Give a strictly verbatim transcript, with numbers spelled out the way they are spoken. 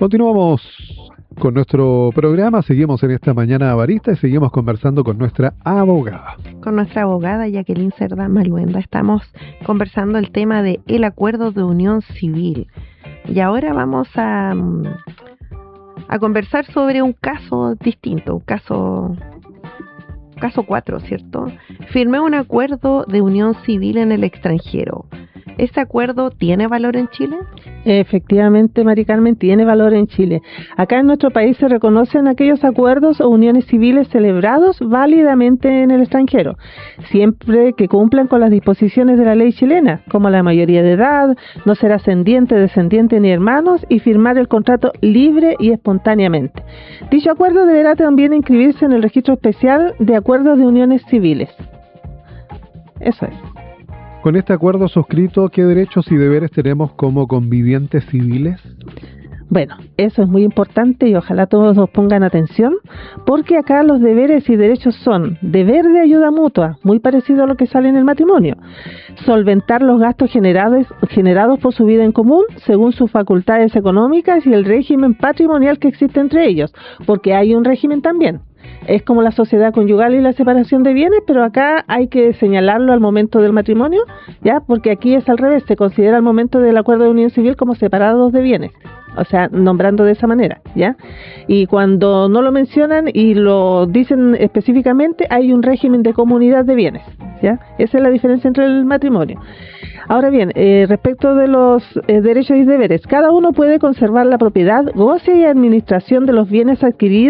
Continuamos con nuestro programa, seguimos en esta mañana avarista y seguimos conversando con nuestra abogada. Con nuestra abogada Jacqueline Cerda Maluenda estamos conversando el tema de el acuerdo de unión civil. Y ahora vamos a, a conversar sobre un caso distinto, un caso, caso cuatro, ¿cierto? Firmé un acuerdo de unión civil en el extranjero. ¿Este acuerdo tiene valor en Chile? Efectivamente, Mari Carmen, tiene valor en Chile. Acá en nuestro país se reconocen aquellos acuerdos o uniones civiles celebrados válidamente en el extranjero, siempre que cumplan con las disposiciones de la ley chilena, como la mayoría de edad, no ser ascendiente, descendiente ni hermanos y firmar el contrato libre y espontáneamente. Dicho acuerdo deberá también inscribirse en el registro especial de acuerdos de uniones civiles. Eso es. Con este acuerdo suscrito, ¿qué derechos y deberes tenemos como convivientes civiles? Bueno, eso es muy importante y ojalá todos nos pongan atención, porque acá los deberes y derechos son deber de ayuda mutua, muy parecido a lo que sale en el matrimonio, solventar los gastos generados, generados por su vida en común según sus facultades económicas y el régimen patrimonial que existe entre ellos, porque hay un régimen también. Es como la sociedad conyugal y la separación de bienes, pero acá hay que señalarlo al momento del matrimonio, ya, porque aquí es al revés, se considera el momento del acuerdo de unión civil como separados de bienes, o sea, nombrando de esa manera, ya. Y cuando no lo mencionan y lo dicen específicamente, hay un régimen de comunidad de bienes, ya. Esa es la diferencia entre el matrimonio. Ahora bien, eh, respecto de los eh, derechos y deberes, cada uno puede conservar la propiedad, goce y administración de los bienes adquiridos